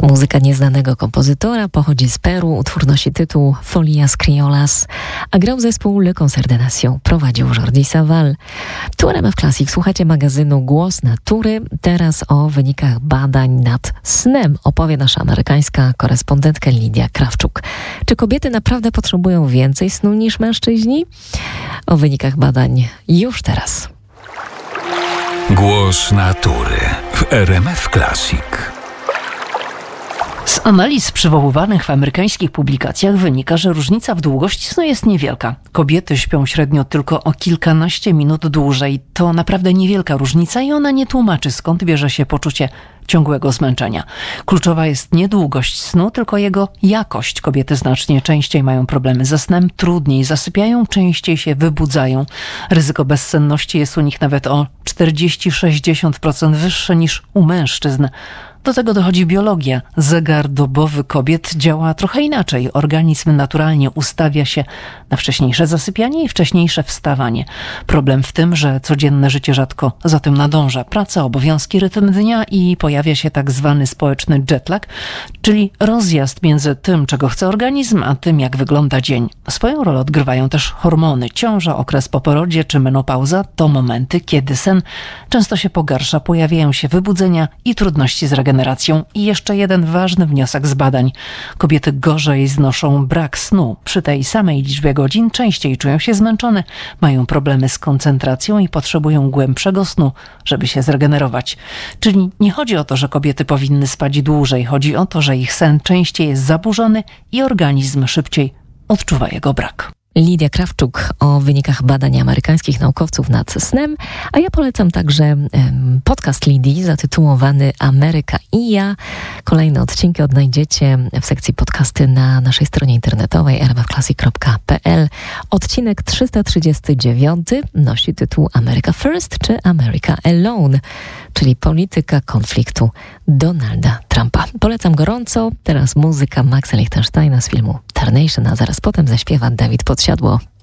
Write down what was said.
Muzyka nieznanego kompozytora pochodzi z Peru, utwór nosi tytuł Folias Criollas, a grał zespół Le Concert des Nations, prowadził Jordi Savall. Tu RMF Classic, słuchacie magazynu Głos Natury. Teraz o wynikach badań nad snem opowie nasza amerykańska korespondentka Lidia Krawczuk. Czy kobiety naprawdę potrzebują więcej snu niż mężczyźni? O wynikach badań już teraz. Głos natury w RMF Classic. Z analiz przywoływanych w amerykańskich publikacjach wynika, że różnica w długości snu jest niewielka. Kobiety śpią średnio tylko o kilkanaście minut dłużej. To naprawdę niewielka różnica i ona nie tłumaczy, skąd bierze się poczucie ciągłego zmęczenia. Kluczowa jest nie długość snu, tylko jego jakość. Kobiety znacznie częściej mają problemy ze snem, trudniej zasypiają, częściej się wybudzają. Ryzyko bezsenności jest u nich nawet o 40-60% wyższe niż u mężczyzn. Do tego dochodzi biologia. Zegar dobowy kobiet działa trochę inaczej. Organizm naturalnie ustawia się na wcześniejsze zasypianie i wcześniejsze wstawanie. Problem w tym, że codzienne życie rzadko za tym nadąża. Praca, obowiązki, rytm dnia i pojawia się tak zwany społeczny jetlag, czyli rozjazd między tym, czego chce organizm, a tym, jak wygląda dzień. Swoją rolę odgrywają też hormony. Ciąża, okres po porodzie czy menopauza to momenty, kiedy sen często się pogarsza, pojawiają się wybudzenia i trudności z regeneracją. I jeszcze jeden ważny wniosek z badań. Kobiety gorzej znoszą brak snu. Przy tej samej liczbie godzin częściej czują się zmęczone, mają problemy z koncentracją i potrzebują głębszego snu, żeby się zregenerować. Czyli nie chodzi o to, że kobiety powinny spać dłużej. Chodzi o to, że ich sen częściej jest zaburzony i organizm szybciej odczuwa jego brak. Lidia Krawczuk o wynikach badań amerykańskich naukowców nad snem, a ja polecam także podcast Lidii zatytułowany Ameryka i ja. Kolejne odcinki odnajdziecie w sekcji podcasty na naszej stronie internetowej rmfclassic.pl. Odcinek 339 nosi tytuł America First czy America Alone, czyli polityka konfliktu Donalda Trumpa. Polecam gorąco. Teraz muzyka Maxa Lichtensteina z filmu Tarnation, a zaraz potem zaśpiewa Dawid Podsiadło.